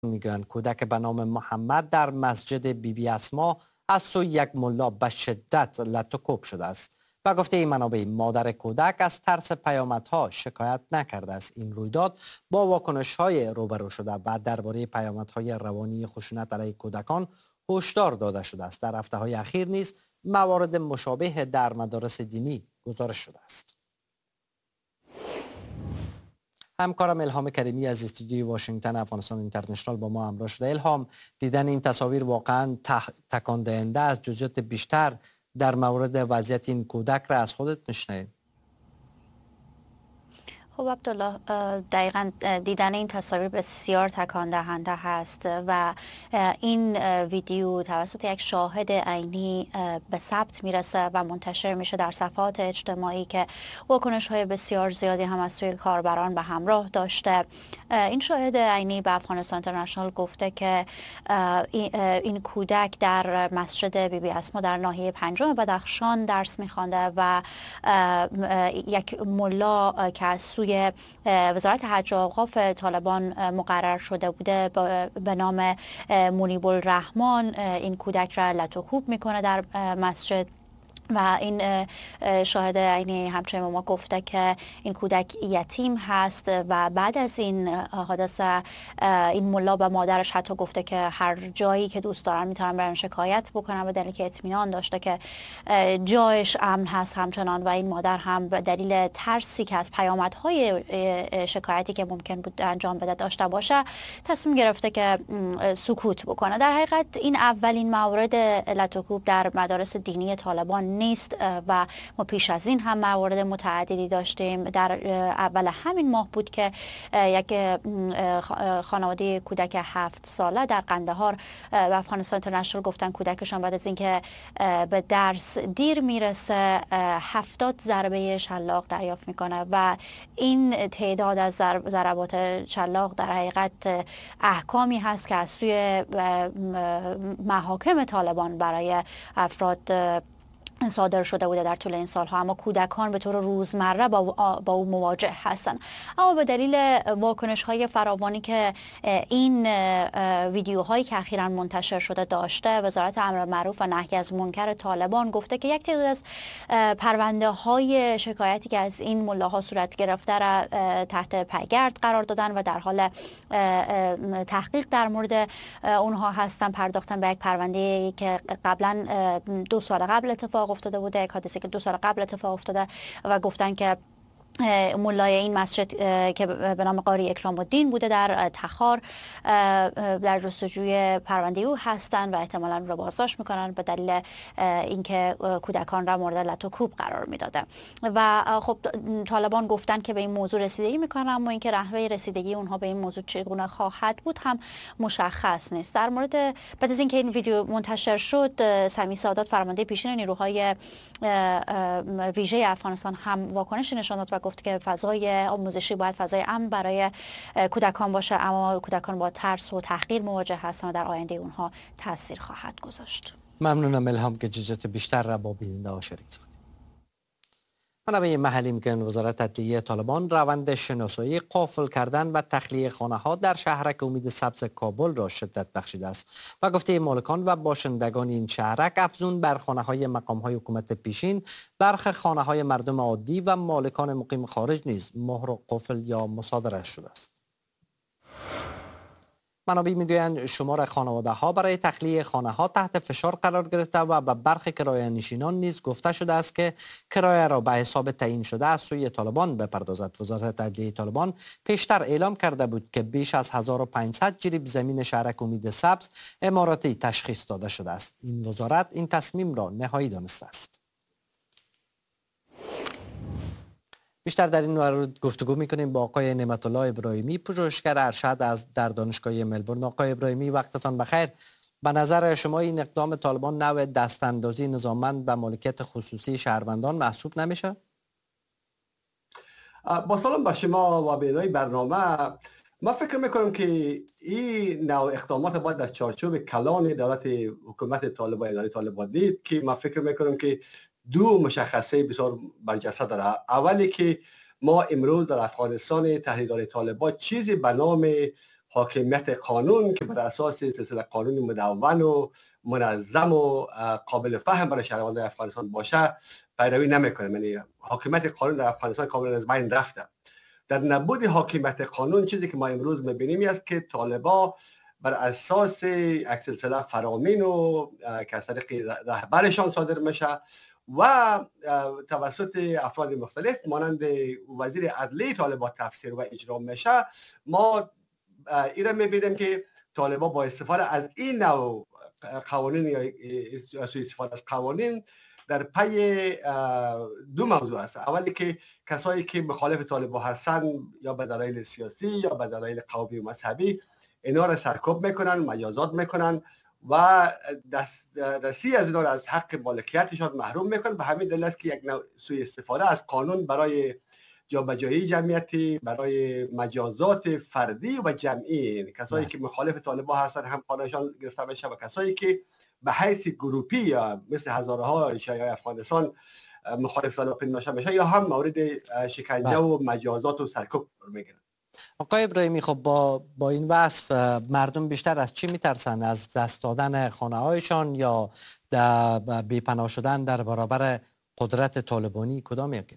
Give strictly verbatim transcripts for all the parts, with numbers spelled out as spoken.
میگویند کودک به نام محمد در مسجد بی بی اسما از سوی یک ملا به شدت لط و کوب شده است و گفته این منابع مادر کودک از ترس پیامدها شکایت نکرده است. این رویداد با واکنش‌های روبرو شده و درباره پیامدهای روانی خشونت علیه کودکان هشدار داده شده است. در هفته‌های اخیر نیز موارد مشابه در مدارس دینی گزارش شده است. همکارم الهام کریمی از استودیوی واشنگتن افغانستان اینترنشنال با ما همراه شده. الهام، دیدن این تصاویر واقعا تکان دهنده است. جزئیات بیشتر در مورد وضعیت این کودک را از خودت میشنویم. خب عبدالله، دقیقا دیدن این تصاویر بسیار تکان دهنده هست و این ویدیو توسط یک شاهد عینی به ثبت میرسه و منتشر میشه در صفحات اجتماعی که واکنش های بسیار زیادی هم از سوی کاربران به همراه داشته. این شاهد عینی به افغانستان اینترنشنال گفته که این کودک در مسجد بی بی اسما در ناحیه پنجم بدخشان درس میخوانده و یک ملا که از سوی وزارت حج و اوقاف طالبان مقرر شده بوده به نام منیب الرحمن این کودک را لط و کوب میکنه در مسجد و این شاهد عینی همچنین ما گفته که این کودک یتیم هست و بعد از این حادثه این ملا به مادرش حتی گفته که هر جایی که دوست دارن میتونن برن شکایت بکنن به دلیل که اطمینان داشته که جایش امن هست همچنان و این مادر هم به دلیل ترسی که از پیامدهای شکایتی که ممکن بود انجام بده داشته باشه تصمیم گرفته که سکوت بکنه. در حقیقت این اولین مورد لط و کوب در مدارس دینی طالبان نیست و ما پیش از این هم موارد متعددی داشتیم. در اول همین ماه بود که یک خانواده کودک هفت ساله در قندهار و افغانستان اینترنشنال گفتن کودکشان بعد از اینکه به درس دیر میرسه هفتاد ضربه شلاق دریافت میکنه و این تعداد از ضربات شلاق در حقیقت احکامی هست که از سوی محاکم طالبان برای افراد صادر شده بوده در طول این سالها، اما کودکان به طور روزمره با, با او مواجه هستند. اما به دلیل واکنش های فراوانی که این ویدیوهایی که اخیراً منتشر شده داشته، وزارت امر معروف و نهی از منکر طالبان گفته که یک تعداد از پرونده های شکایتی که از این ملاها صورت گرفته را تحت پیگرد قرار دادن و در حال تحقیق در مورد اونها هستن. پرداختن به یک پرونده که قبلا دو سال قبل اتفاق افتاده بوده، یک حادثه که دو سال قبل اتفاق افتاده و گفتن که مولای این مسجد که به نام قاری اکرام الدین بوده در تخار در جستجوی پرونده او هستند و احتمالاً رو بازداشت میکنن به دلیل اینکه کودکان را مورد لط و کوب قرار میداده و خب طالبان گفتن که به این موضوع رسیدگی میکنن، اما اینکه نحوه رسیدگی اونها به این موضوع چگونه خواهد بود هم مشخص نیست. در مورد بعد از اینکه این ویدیو منتشر شد، سمی سادات فرمانده پیشین نیروهای ویژه افغانستان هم واکنش نشان داد و گفت که فضای آموزشی باید فضای امن برای کودکان باشه، اما کودکان با ترس و تحقیر مواجه هستند و در آینده اونها تاثیر خواهد گذاشت. ممنونم الهام که جزئیات بیشتر را با بیننده ها شریک ساختید. منابع محلی میگن وزارت عدلیه طالبان روند شناسایی، قافل کردن و تخلیه خانه ها در شهرک امید سبز کابل را شدت بخشیده است و گفته مالکان و باشندگان این شهرک افزون بر خانه های مقام های حکومت پیشین، برخی خانه های مردم عادی و مالکان مقیم خارج نیز مهر و قفل یا مصادره شده است. منابع میگویند شمار خانواده ها برای تخلیه خانه ها تحت فشار قرار گرفته و به برخی کرایه نشینان نیز گفته شده است که کرایه را به حساب تعیین شده از سوی طالبان بپردازد. وزارت عدلیه طالبان پیشتر اعلام کرده بود که بیش از هزار و پانصد جریب زمین شهرک امید سبز اماراتی تشخیص داده شده است. این وزارت این تصمیم را نهایی دانسته است. بیشتر در این مورد گفتگو میکنیم با آقای نعمت الله ابراهیمی، پژوهشگر ارشد از در دانشگاه ملبورن. آقای ابراهیمی وقتتان بخیر. به نظر شما این اقدام طالبان نوع دستاندازی نظاممند به مالکیت خصوصی شهروندان محسوب نمیشه؟ با سلام به شما و بینای برنامه، ما فکر میکنم که این نوع اقدامات باید در چارچوب کلان دولت حکومت طالبان اداره طالبان دید که ما فکر میکنم که دو مشخصه بسیار برجسته داره. اولی که ما امروز در افغانستان تحت اداره طالبان چیزی به نام حاکمیت قانون که بر اساس سلسله قانون مدون و منظم و قابل فهم برای شهروندان افغانستان باشه پیروی نمیکنه. یعنی حاکمیت قانون در افغانستان کاملا از بین رفته. در نبود حاکمیت قانون چیزی که ما امروز میبینیم است که طالبا بر اساس یک سلسله فرامین و که از طریق رهبرشان صادر میشه و توسط افراد مختلف مانند وزیر عدلیه طالبا تفسیر و اجرا میشه، ما ایره میبینیم که طالبا با استفاده از این نوع قوانین یا سوء استفاده از قوانین در پی دو موضوع است. اولی که کسایی که مخالف طالبا هستن یا به دلایل سیاسی یا به دلایل قومی و مذهبی اینا را سرکوب میکنن، مجازات میکنن و دسترسی از اینا را از حق مالکیتشان محروم میکنن. به همین دلیل است که یک نوع سوء استفاده از قانون برای جابجایی جمعیتی، برای مجازات فردی و جمعی، کسایی که مخالف طالبان هستن هم قانونشان گرفته میشه و کسایی که به حیث گروپی یا مثل هزارها شیعه افغانستان مخالف طالبان پنداشته میشه یا هم مورد شکنجه و مجازات و سرکوب میگیرن. آقای ابراهیمی، خب با با این وصف مردم بیشتر از چی میترسن؟ از دست دادن خانه هایشان یا بی‌پناه شدن در برابر قدرت طالبانی؟ کدام یکی؟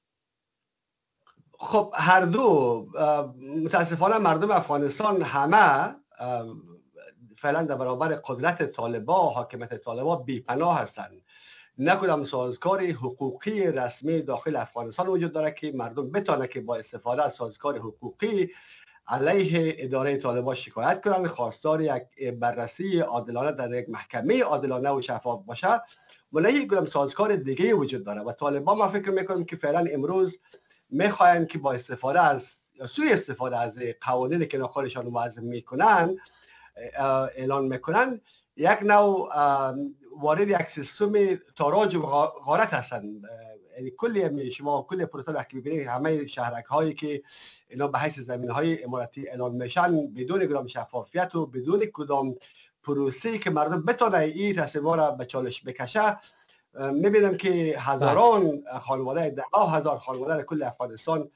خب هر دو. متاسفانه مردم افغانستان همه فعلا در برابر قدرت طالبان، حاکمیت طالبان بی‌پناه هستند. نه کدام سازگار حقوقی رسمی داخل افغانستان وجود داره که مردم بتونه که با استفاده از سازگار حقوقی علیه اداره طالبان شکایت کنند، خواستار یک بررسی عادلانه در یک محکمه عادلانه و شفاف باشه و نه یک کدام سازگار دیگه وجود داره. و طالبان ما فکر میکنم که فعلا امروز میخواین که با استفاده از سوء استفاده از قوانینی که خودشان وضع میکنن اعلان میکنن یک نوع وارد یک سیستم تاراج و غارت هستند. یعنی کلی شما کلی پروسه وقتی ببینید همه شهرک هایی که اینا به حیث زمین های اماراتی اعلان میشن بدون کدام شفافیت و بدون کدام پروسه‌ای که مردم بتونه این تصمیم‌ها را به چالش بکشه، میبینم که هزاران خانواده، ده ها هزار خانواده در کل افغانستان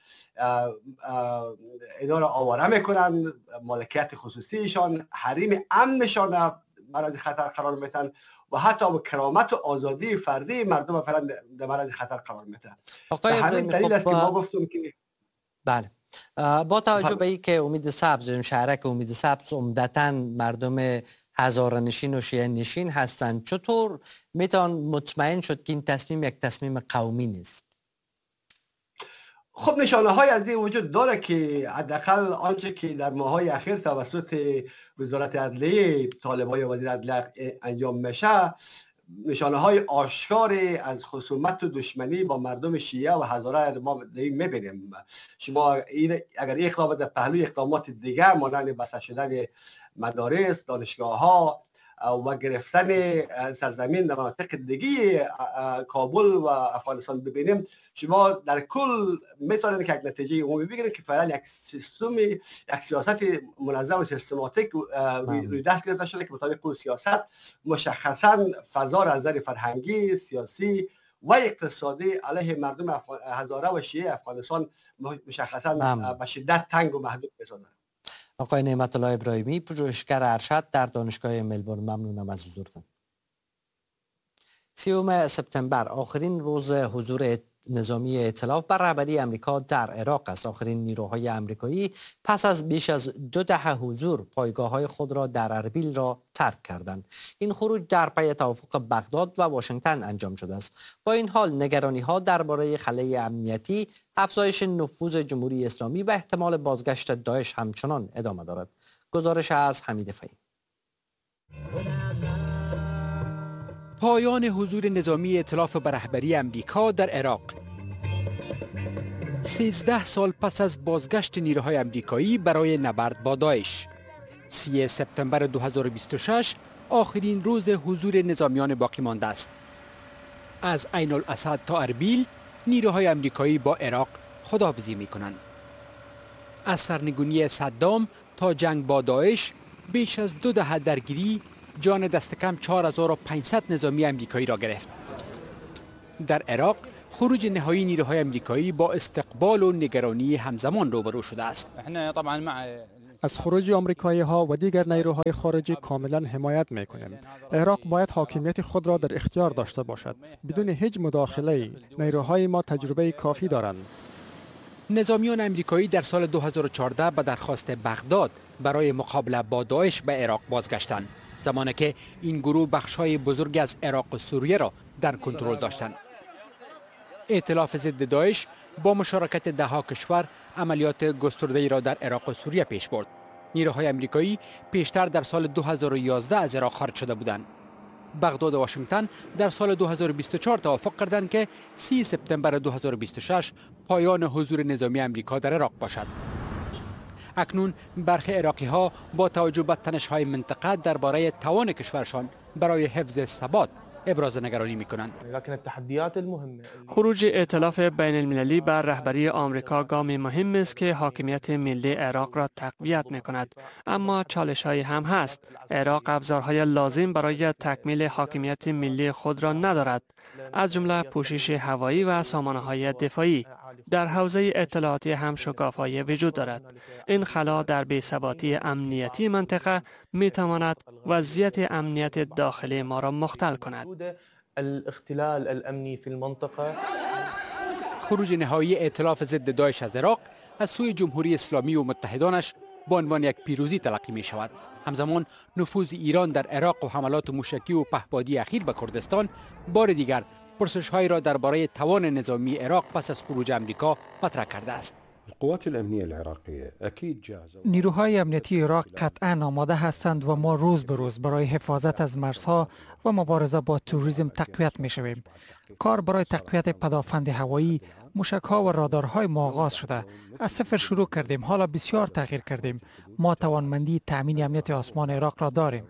اینا را آواره میکنن، مالکیت خصوصیشان، حریم امنشان معرض خطر قرار میتن و حتی با کرامت و آزادی فردی مردم فعلا در معرض خطر قرار میتن. به همین دلیل است که ما گفتم که بله، با توجه به اینکه امید سبز، شهرک امید سبز عمدتاً مردم هزاره نشین و شیعه نشین هستند، چطور میتوان مطمئن شد که این تصمیم یک تصمیم قومی نیست؟ خب نشانه های از این وجود داره که حداقل آنچه که در ماهای اخیر توسط وزارت عدلیه طالبان یا وزیر عدلیه انجام میشه، نشانه های آشکار از خصومت و دشمنی با مردم شیعه و هزاره ما میبینیم. شما این اگر این اقدامات در پهلوی اقدامات دیگه مانند بسته شدن مدارس، دانشگاه ها و گرفتن سرزمین در مناطق دیگه کابل و افغانستان ببینیم، شما در کل میتونید که یک نتیجه عمومی بگیرید که فعلا یک سیستم، یک سیاست منظم و سیستماتیک روی دست گرفته شده که مطابق اون سیاست مشخصا فضا را از نظر فرهنگی، سیاسی و اقتصادی علیه مردم هزاره و شیعه افغانستان مشخصا به شدت تنگ و محدود می‌سازد. آقای نعمت الله ابراهیمی، پژوهشگر ارشد در دانشگاه ملبورن، ممنونم از حضورتان. سیوم سپتامبر آخرین روز حضور نظامی ائتلاف بر رهبری امریکا در عراق است. آخرین نیروهای امریکایی پس از بیش از دو دهه حضور پایگاه‌های خود را در اربیل را ترک کردند. این خروج در پی توافق بغداد و واشنگتن انجام شده است. با این حال نگرانی‌ها درباره خلأ امنیتی، افزایش نفوذ جمهوری اسلامی و احتمال بازگشت داعش همچنان ادامه دارد. گزارش از حمید فهیم. پایان حضور نظامی ائتلاف بر رهبری امریکا در عراق. سیزده سال پس از بازگشت نیروهای امریکایی برای نبرد با داعش. سوم سپتامبر دو هزار و بیست و شش آخرین روز حضور نظامیان باقی مانده است. از عین الاسد تا اربیل نیروهای امریکایی با عراق خداحافظی می کنند. از سرنگونی صدام تا جنگ با داعش بیش از دو دهه درگیری جان دست کم چهار هزار و پانصد نظامی امریکایی را گرفت. در عراق خروج نهایی نیروهای امریکایی با استقبال و نگرانی همزمان روبرو شده است. از خروج آمریکایی ها و دیگر نیروهای خارجی کاملا حمایت میکنیم. عراق باید حاکمیت خود را در اختیار داشته باشد. بدون هیچ مداخله نیروهای ما تجربه کافی دارند. نظامیان آمریکایی در سال دو هزار و چهارده به درخواست بغداد برای مقابله با داعش به عراق بازگشتند، زمانی که این گروه بخش‌های بزرگی از عراق و سوریه را در کنترل داشتند. ائتلاف ضد داعش با مشارکت ده‌ها کشور عملیات گسترده‌ای را در عراق و سوریه پیش برد. نیروهای آمریکایی پیشتر در سال دو هزار و یازده از عراق خارج شده بودند. بغداد و واشنگتن در سال دو هزار و بیست و چهار توافق کردند که سی سپتامبر دو هزار و بیست و شش پایان حضور نظامی آمریکا در عراق باشد. اکنون برخی عراقی ها با توجه به تنش‌های منطقه درباره توان کشورشان برای حفظ ثبات ابراز نگرانی می‌کنند. خروج ائتلاف بین المللی بر رهبری آمریکا گام مهم است که حاکمیت ملی عراق را تقویت می‌کند، اما چالش‌هایی هم هست. عراق ابزارهای لازم برای تکمیل حاکمیت ملی خود را ندارد، از جمله پوشش هوایی و سامانه‌های دفاعی. در حوزه اطلاعاتی هم شکافایی وجود دارد. این خلا در بی‌ثباتی امنیتی منطقه می‌تواند وضعیت امنیت داخلی ما را مختل کند. الاختلال الامنی فی المنطقه. خروج نهایی ائتلاف ضد داعش از عراق از سوی جمهوری اسلامی و متحدانش به عنوان یک پیروزی تلقی می شود. همزمان نفوذ ایران در عراق و حملات موشکی و پهپادی اخیر به کردستان بار دیگر پرسش‌هایی را درباره توان نظامی عراق پس از خروج آمریکا مطرح کرده است. قوات الامنیه العراقیه اكيد جاهزه. نیروهای امنیتی عراق قطعاً آماده هستند و ما روز به روز برای حفاظت از مرزها و مبارزه با توریسم تقویت می‌شویم. کار برای تقویت پدافند هوایی، موشک‌ها و رادارهای ما آغاز شده. از صفر شروع کردیم، حالا بسیار تغییر کردیم. ما توانمندی تأمین امنیت آسمان عراق را داریم.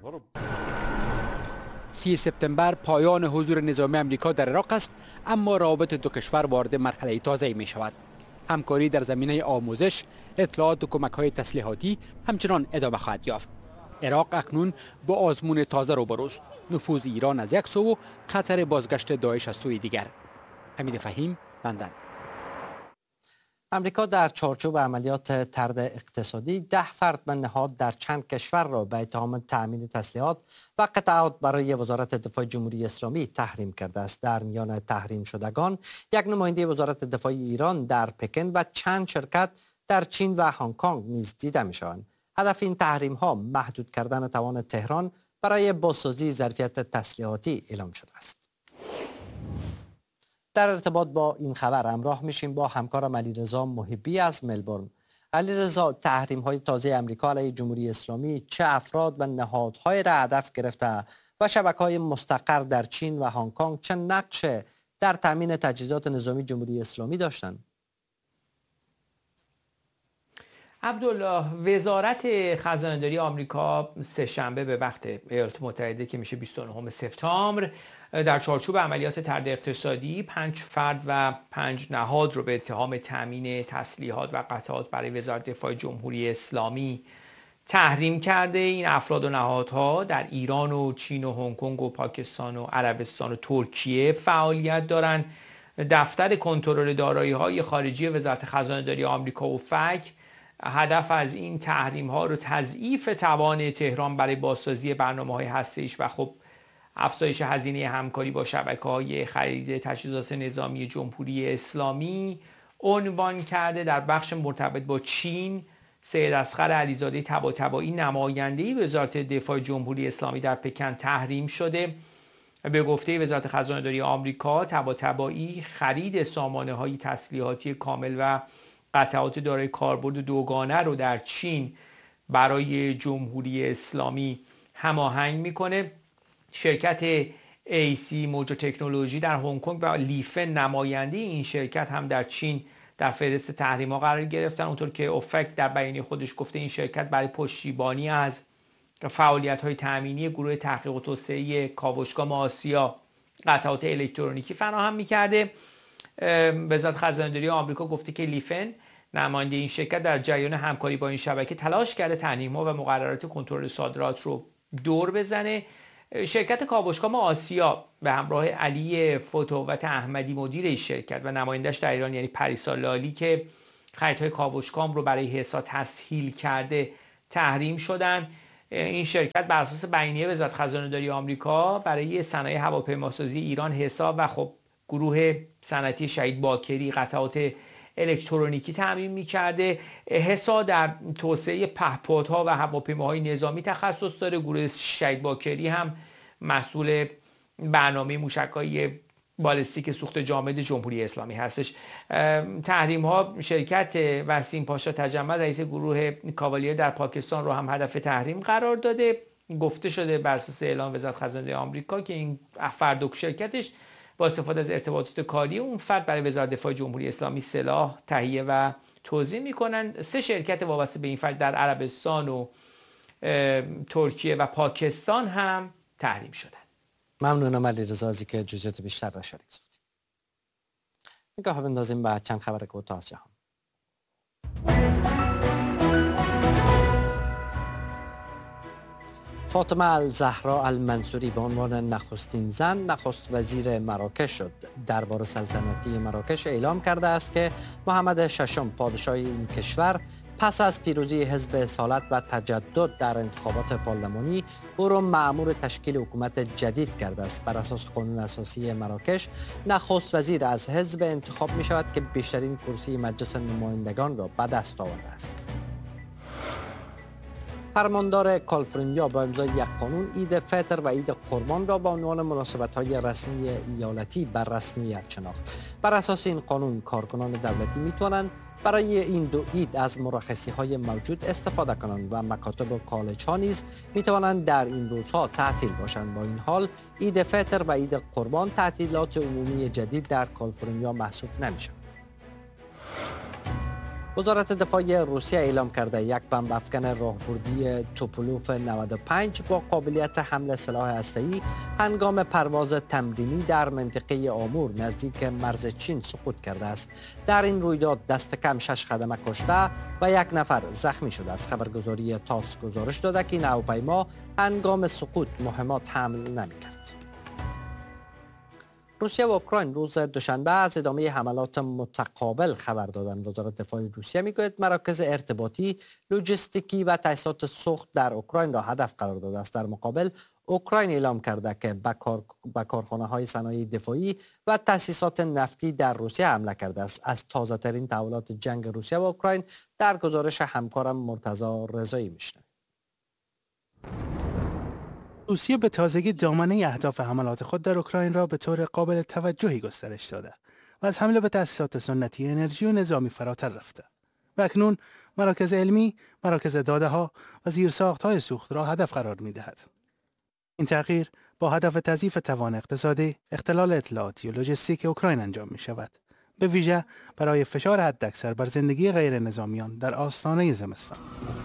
سی سپتامبر پایان حضور نظامی آمریکا در عراق است، اما روابط دو کشور وارد مرحله تازه‌ای می شود. همکاری در زمینه آموزش، اطلاعات و کمک‌های تسلیحاتی همچنان ادامه خواهد یافت. عراق اکنون با آزمون تازه روبروست، نفوذ ایران از یک سو و خطر بازگشت داعش از سوی دیگر. حمید فهیم، لندن. امریکا در چارچوب عملیات طرد اقتصادی ده فرد به نهاد در چند کشور را به اتهام تأمین تسلیحات و قطعات برای وزارت دفاع جمهوری اسلامی تحریم کرده است. در میان تحریم شدگان یک نماینده وزارت دفاع ایران در پکن و چند شرکت در چین و هنگ کنگ نیز دیده می شوند. هدف این تحریم ها محدود کردن توان تهران برای بازسازی ظرفیت تسلیحاتی اعلام شده است. در ارتباط با این خبر همراه میشیم با همکارم علیرضا محبی از ملبورن. علیرضا، تحریم های تازه امریکا علیه جمهوری اسلامی چه افراد و نهادهای را هدف گرفته و شبکه‌های مستقر در چین و هنگ کنگ چه نقش در تامین تجهیزات نظامی جمهوری اسلامی داشتند؟ عبدالله، وزارت خزانه‌داری آمریکا سه‌شنبه به وقت ایالات متحده که میشه بیست و نهم سپتامبر در چارچوب عملیات طرد اقتصادی پنج فرد و پنج نهاد رو به اتهام تامین تسلیحات و قطعات برای وزارت دفاع جمهوری اسلامی تحریم کرده. این افراد و نهادها در ایران و چین و هنگ کنگ و پاکستان و عربستان و ترکیه فعالیت دارند. دفتر کنترل دارایی‌های خارجی وزارت خزانه‌داری آمریکا و فک هدف از این تحریم ها رو تضعیف توان تهران برای بازسازی برنامه‌های هسته‌ایش و خب افزایش هزینه همکاری با شبکه‌های خرید تجهیزات نظامی جمهوری اسلامی عنوان کرده. در بخش مرتبط با چین، سید اصغر علیزاده طباطبایی نماینده وزارت دفاع جمهوری اسلامی در پکن تحریم شده. به گفته وزارت خزانه‌داری آمریکا، طباطبایی خرید سامانه‌های تسلیحاتی کامل و قطعات دارای کاربرد دوگانه رو در چین برای جمهوری اسلامی هماهنگ میکنه. شرکت ای سی موجو تکنولوژی در هنگ کنگ و لیفن نماینده این شرکت هم در چین در فهرست تحریم‌ها قرار گرفتن. اونطور که اوفک در بیانیه خودش گفته این شرکت برای پشتیبانی از فعالیت‌های تأمینی گروه تحقیق و توسعه کاوشگام آسیا قطعات الکترونیکی فراهم می‌کرده. وزارت خزانه‌داری آمریکا گفته که لیفن نماینده این شرکت در جریان همکاری با این شبکه تلاش کرده تحریم‌ها و مقررات کنترل صادرات رو دور بزنه. شرکت کاوشگام آسیا به همراه علی فتووت احمدی مدیر این شرکت و نمایندش در ایران یعنی پریسا لالی که خریدهای کاوشگام رو برای حسا تسهیل کرده تحریم شدن. این شرکت بر اساس بیانیه وزارت خزانه‌داری آمریکا برای صنایع هواپیماسازی ایران حساب و خب گروه صنعتی شهید باکری قطعات الکترونیکی تامین می‌کرده. حساب در توسعه پهپادها و هواپیماهای نظامی تخصص داره. گروه شهید باکری هم مسئول برنامه موشک‌های بالستیک سوخت جامد جمهوری اسلامی هستش. تحریم ها شرکت وسیم پاشا تجمل رئیس گروه کاوالیر در پاکستان رو هم هدف تحریم قرار داده. گفته شده بر اساس اعلام وزارت خزانه آمریکا که این فرد و شرکتش با استفاده از ارتباطات کاری اون فرد برای وزارت دفاع جمهوری اسلامی سلاح تهیه و توزیع میکنن. سه شرکت وابسته به این فرد در عربستان و ترکیه و پاکستان هم تحریم شدن. ممنونم علیرضا از اینکه جزئیات بیشتر را شریک ساختید. نگاه بندازیم به چند خبر کوتاه از جهان. فاطمه الزهرا المنصوری به عنوان نخستین زن نخست وزیر مراکش شد. دربار سلطنتی مراکش اعلام کرده است که محمد ششم پادشاه این کشور پس از پیروزی حزب اصالت و تجدد در انتخابات پارلمانی او را مأمور تشکیل حکومت جدید کرده است. بر اساس قانون اساسی مراکش نخست وزیر از حزب انتخاب می شود که بیشترین کرسی مجلس نمایندگان را به دست آورده است. فرماندار کالیفرنیا با امضای یک قانون عید فطر و عید قربان را به عنوان مناسبت‌های رسمی ایالتی بر رسمیت شناخت. بر اساس این قانون کارکنان دولتی می‌توانند برای این دو عید از مرخصی‌های موجود استفاده کنند و مکاتب و کالج‌ها نیز می‌توانند در این روزها تعطیل باشند. با این حال عید فطر و عید قربان تعطیلات عمومی جدید در کالیفرنیا محسوب نمی‌شوند. وزارت دفاع روسیه اعلام کرده یک بمب افکن راهبردی توپولوف نود و پنج با قابلیت حمل سلاح هسته‌ای هنگام پرواز تمرینی در منطقه آمور نزدیک مرز چین سقوط کرده است. در این رویداد دست کم شش خدمه کشته و یک نفر زخمی شده است. خبرگزاری تاس گزارش داده که این هواپیما هنگام سقوط مهمات حمل نمی‌کرد. روسیه و اوکراین روز دوشنبه از ادامه حملات متقابل خبر دادند. وزارت دفاع روسیه میگوید مراکز ارتباطی، لوجستیکی و تاسیسات سوخت در اوکراین را هدف قرار داده است. در مقابل اوکراین اعلام کرده که به کارخانه‌های صنایع دفاعی و تاسیسات نفتی در روسیه حمله کرده است. از تازه ترین تحولات جنگ روسیه و اوکراین در گزارش همکارم مرتضی رضایی میشنویم. روسیه به تازگی دامنه اهداف حملات خود در اوکراین را به طور قابل توجهی گسترش داده و از حمله به تأسیسات سنتی انرژی و نظامی فراتر رفته و اکنون مراکز علمی، مراکز داده‌ها و زیرساخت‌های سوخت را هدف قرار می‌دهد. این تغییر با هدف تضعیف توان اقتصادی، اختلال اطلاعاتی و لوجستیک اوکراین انجام می‌شود، به ویژه برای فشار حداکثر بر زندگی غیر نظامیان در آستانه زمستان.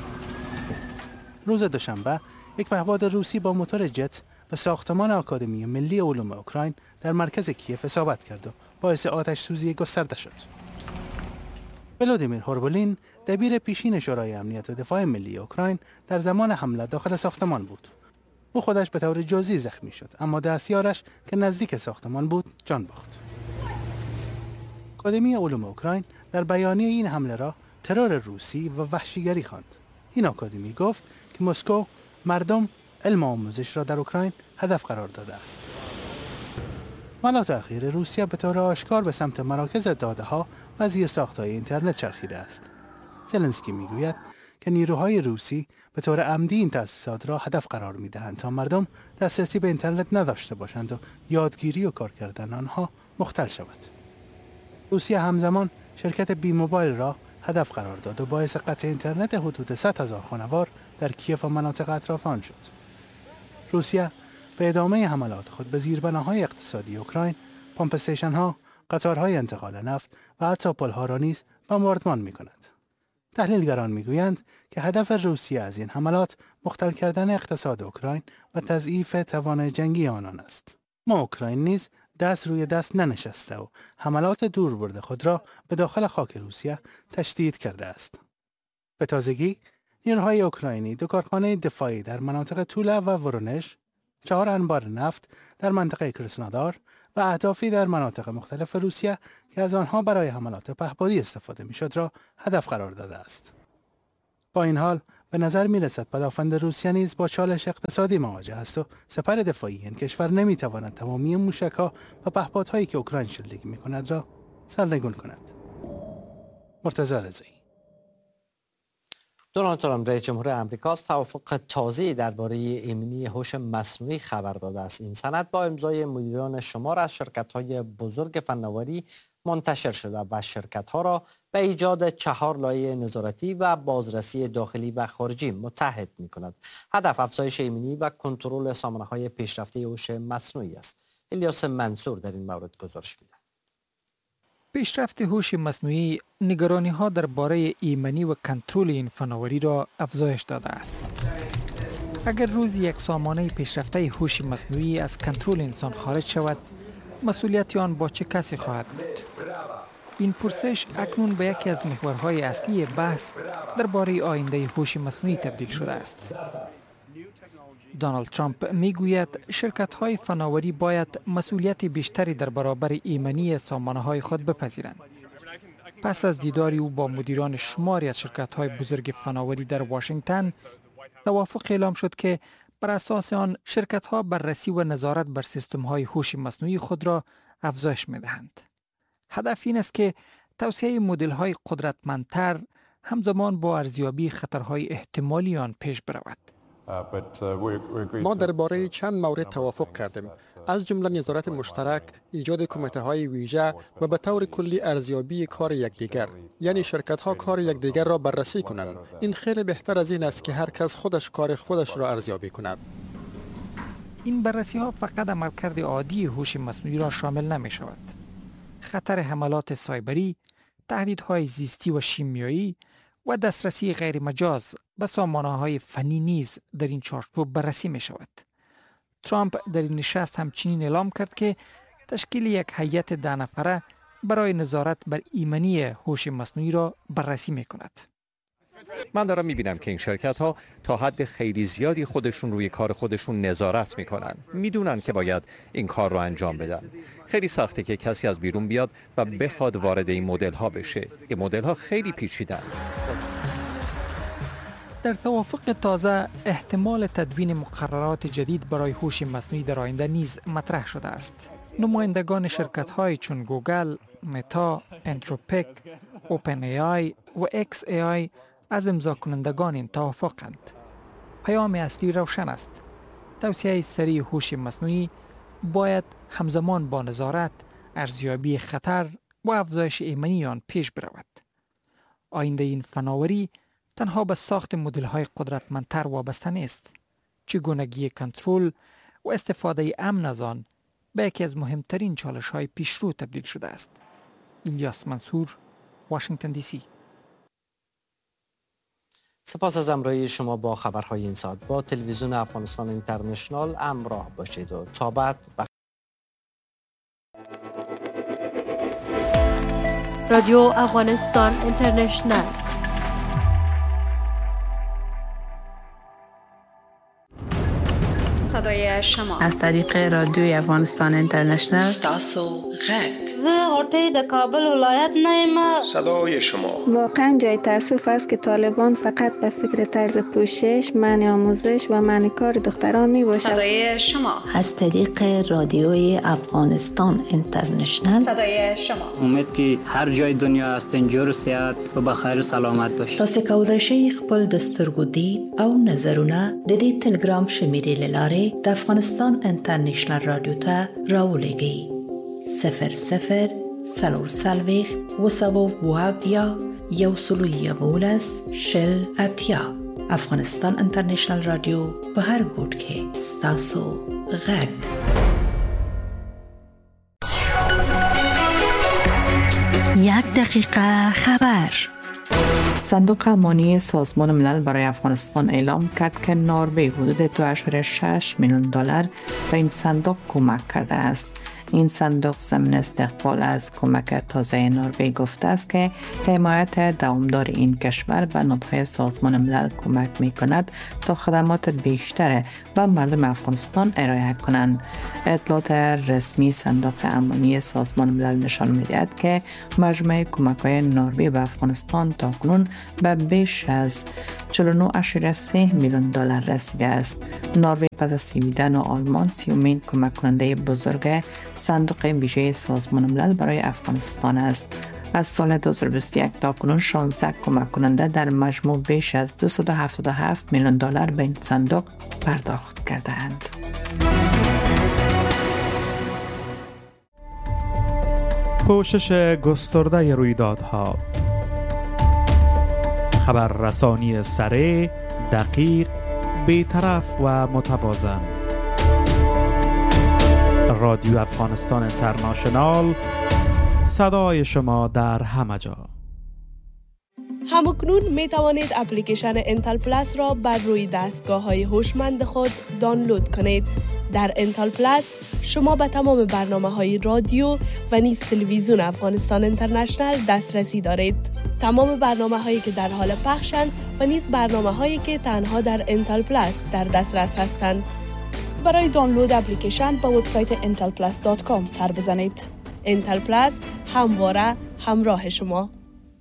روز دوشنبه یک پهپاد روسی با موتور جت به ساختمان آکادمی ملی علوم اوکراین در مرکز کیف اصابت کرد و باعث آتش سوزی گسترده شد. ولادیمیر هوربولین، دبیر پیشین شورای امنیت و دفاع ملی اوکراین، در زمان حمله داخل ساختمان بود. او خودش به طور جزئی زخمی شد، اما دستیارش که نزدیک ساختمان بود جان باخت. آکادمی علوم اوکراین در بیانیه این حمله را ترور روسی و وحشیگری خواند. این آکادمی گفت که مسکو مردم علم آموزش را در اوکراین هدف قرار داده است. حملات اخیر روسیه به طور آشکار به سمت مراکز داده‌ها و زیرساخت‌های اینترنت چرخیده است. زلنسکی میگوید که نیروهای روسی به طور عمدی این تأسیسات را هدف قرار می‌دهند تا مردم دسترسی به اینترنت نداشته باشند و یادگیری و کار کردن آنها مختل شود. روسیه همزمان شرکت بی موبایل را هدف قرار داد و باعث قطع اینترنت حدود صد هزار خانوار در کیف و مناطق اطراف آن شد. روسیه به ادامه حملات خود به زیربناهای اقتصادی اوکراین، پمپ استیشن‌ها، قطارهای انتقال نفت و حتی پل‌ها را نیز بمباردمان می‌کند. تحلیلگران می‌گویند که هدف روسیه از این حملات مختل کردن اقتصاد اوکراین و تضعیف توان جنگی آنان است. ما اوکراین نیز دست روی دست ننشسته و حملات دور برده خود را به داخل خاک روسیه تشدید کرده است. به تازگی نیروهای اوکراینی دو کارخانه دفاعی در مناطق توله و ورونژ، چهار انبار نفت در منطقه کرسنودار و اهدافی در مناطق مختلف روسیه که از آنها برای حملات پهپادی استفاده میشد را هدف قرار داده است. با این حال به نظر می رسد پدافند روسیه نیز با چالش اقتصادی مواجه است و سپر دفاعی این کشور نمی تواند تمامی موشک‌ها و پهپادهایی که اوکراین شلیک می کند را سرنگون کند. مرتضی رضایی. دونالد ترامپ رئیس جمهور آمریکا توافق تازه‌ای درباره ایمنی هوش مصنوعی خبر داده است. این سند با امضای مدیران شمار از شرکت‌های بزرگ فناوری منتشر شده و شرکت‌ها را به ایجاد چهار لایه نظارتی و بازرسی داخلی و خارجی متحد می‌کند. هدف افزایش ایمنی و کنترل سامانه‌های پیشرفته هوش مصنوعی است. الیاس منصور در این مورد گزارش می‌دهد. پیشرفت هوش مصنوعی نگرانی‌ها درباره ایمنی و کنترل این فناوری را افزایش داده است. اگر روزی یک سامانه پیشرفته هوش مصنوعی از کنترل انسان خارج شود، مسئولیت آن با چه کسی خواهد بود؟ این پرسش اکنون به یکی از محورهای اصلی بحث درباره آینده هوش مصنوعی تبدیل شده است. دونالد ترامپ میگوید شرکت‌های فناوری باید مسئولیت بیشتری در برابر ایمنی سامانه‌های خود بپذیرند. پس از دیداری او با مدیران شماری از شرکت‌های بزرگ فناوری در واشنگتن، توافق اعلام شد که بر اساس آن شرکت‌ها بررسی و نظارت بر سیستم‌های هوش مصنوعی خود را افزایش می‌دهند. هدف این است که توسعه مدل‌های قدرتمندتر همزمان با ارزیابی خطرهای احتمالی آن پیش برود. ما درباره چند مورد توافق کردیم، از جمله نظارت مشترک، ایجاد کمیته‌های ویژه و به طور کلی ارزیابی کار یکدیگر، یعنی شرکت‌ها کار یکدیگر را بررسی کنند. این خیلی بهتر از این است که هر کس خودش کار خودش را ارزیابی کند. این بررسی‌ها فقط عملکرد عادی هوش مصنوعی را شامل نمی‌شود. خطر حملات سایبری، تهدیدهای زیستی و شیمیایی و دسترسی غیر مجاز به سامانه‌های فنی نیز در این چارچوب بررسی می شود. ترامپ در این نشست همچنین اعلام کرد که تشکیل یک هیئت ده نفره برای نظارت بر ایمنی هوش مصنوعی را بررسی می کند. من دارم می بینم که این شرکت ها تا حد خیلی زیادی خودشون روی کار خودشون نظارت می کنن. می دونن که باید این کار رو انجام بدن. خیلی سخته که کسی از بیرون بیاد و بخواد وارد این مدل ها بشه. این مدل ها خیلی پیچیدن. در توافق تازه احتمال تدوین مقررات جدید برای هوش مصنوعی در آینده نیز مطرح شده است. نمایندگان شرکت‌های چون گوگل، متا، انتروپیک، اوپن ای آی و اکس ای آی از امضا کنندگان این توافقند. پیام اصلی روشن است. توسعه سریع هوش مصنوعی باید همزمان با نظارت، ارزیابی خطر و افزایش ایمنی آن پیش برود. آینده این فناوری تنها به ساخت مدل‌های قدرتمندتر وابسته نیست. چگونگی کنترل و استفاده امن از آن به یکی از مهمترین چالش‌های پیشرو تبدیل شده است. الیاس منصور، واشنگتن دی سی. سپاس از همراهی شما با خبرهای این ساعت. با تلویزیون افغانستان اینترنشنال همراه باشید و تا بعد. رادیو افغانستان اینترنشنال. صدای شما از طریق رادیوی افغانستان اینترنشنال. تاسو غږ زه غوټۍ د کابل ولایت نه یم. صدای شما. واقعا جای تاسف است که طالبان فقط به فکر طرز پوشش، منع آموزش و منع کار دختران می باشد. صدای شما از طریق رادیوی افغانستان اینترنشنال. صدای شما. امید که هر جای دنیا هستین جور صحت و بخیر سلامت باشید. تاسو کولای شئ خپل د سترګو دید او نظرونه د دې ټلګرام شمیرې لاره د افغانستان انټرنیشنل رادیو ته راولېږئ. صفر صفر سلور سلویخت و سوو وابیا یو سلو یولس شل اتیا. افغانستان انټرنیشنل رادیو په هر ګوټ کې ستاسو غږ. یک دقیقه خبر. صندوق امانی سازمان ملل برای افغانستان اعلام کرد که نروژ حدود دو ممیز شش میلیون دلار به این صندوق کمک کرده است. این صندوق ضمن استقبال از کمک تازه نروژ گفته است که حمایت دوامدار این کشور به نهادهای سازمان ملل کمک می کند تا خدمات بیشتر به مردم افغانستان ارائه کنند. اطلاعات رسمی صندوق امانی سازمان ملل نشان می دهد که مجموع کمک های نروژ به افغانستان تاکنون به بیش از چهل و نه ممیز سه میلیون دلار رسیده است. نروژ پس از سویدن و آلمان سیومین کمک کننده بزرگ صندوق ویژه سازمان ملل برای افغانستان است. از سال دو هزار و بیست و یک تا کنون شانزده کمک کننده در مجموع بیش از دویست و هفتاد و هفت میلیون دلار به این صندوق پرداخت کرده‌اند. پوشش گسترده رویدادها، خبررسانی سریع، دقیق، بی‌طرف و متوازن. رادیو افغانستان اینترنشنال، صدای شما در همه جا. همکنون می توانید اپلیکیشن انتل پلاس را بر روی دستگاه های هوشمند خود دانلود کنید. در انتل پلاس شما به تمام برنامه های رادیو و نیز تلویزیون افغانستان اینترنشنال دسترسی دارید. تمام برنامه هایی که در حال پخشند و نیز برنامه هایی که تنها در انتل پلاس در دسترس هستند. برای دانلود اپلیکیشن به وبسایت انتل پلاس دات کام سر بزنید. انتل پلاس همواره همراه شما.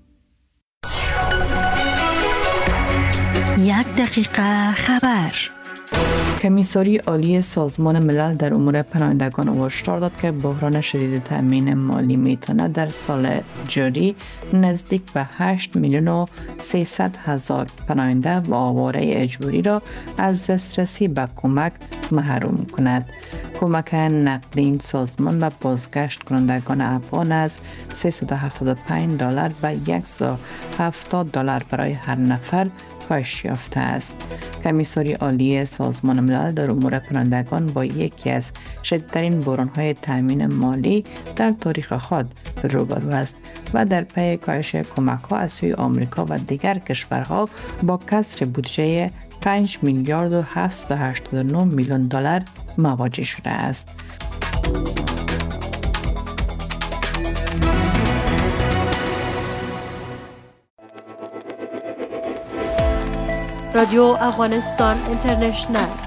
یک دقیقه خبر. کمیساری عالی سازمان ملل در امور پناهندگان هشدار داد که بحران شدید تامین مالی میتونه در سال جاری نزدیک به هشت میلیون و سیصد هزار پناهنده و آواره اجباری را از دسترسی به کمک محروم کند. کمک نقدی این سازمان به بازگشت کنندگان افغان از سیصد و هفتاد و پنج دلار و صد و هفتاد دلار برای هر نفر کاهش یافته است. کمیساری عالی سازمان ملل در امور پناهندگان با یکی از شدیدترین بحران‌های تامین مالی در تاریخ خود روبرو است و در پی کاهش کمک‌ها از سوی آمریکا و دیگر کشورها با کسر بودجه پنج میلیارد و هفتصد و هشتاد و نه میلیون دلار مواجه شده است. رادیو افغانستان اینترنشنال